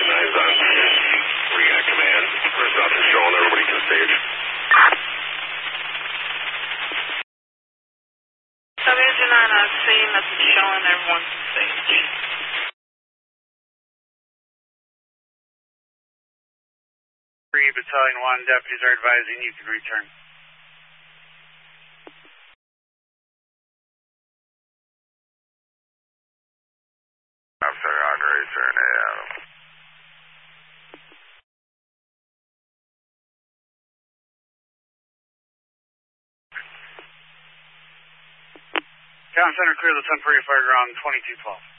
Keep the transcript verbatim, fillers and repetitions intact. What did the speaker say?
Recognize on React Command. First officer showing everybody to stage. Engine nine, I've seen message showing everyone's stage. Three Battalion One deputies are advising you can return. Officer Andre Serna. Town Center clear the temporary fire ground twenty-two twelve.